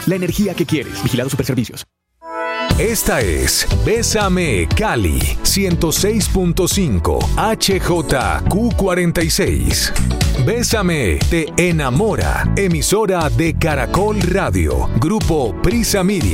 la energía que quieres. Vigilado Superservicios. Esta es Bésame Cali 106.5 HJQ46. Bésame te enamora. Emisora de Caracol Radio. Grupo Prisa Media.